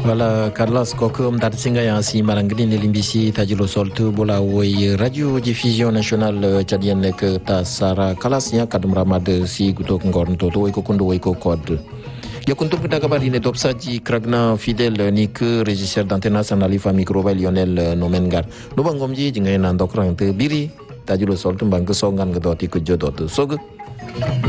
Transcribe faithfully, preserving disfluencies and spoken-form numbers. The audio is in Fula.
Wala Carlos Kokum dar singa yang si marangini nilimbisi tajilo soltu bola woi radio diffusion national Tchadien ke tasara kalasnya kadum ramade si gutok ngorn toto woi kokundo woi kokod. Ya kuntum kita kabar ini top saji kragna fidel ni ke regisseur d'antenne nationale Ifa Microba Lionel Nomengar. No bangomji jingai nandokrang te biri tajilo soltu bang kesongan gedoti ke jodot sog.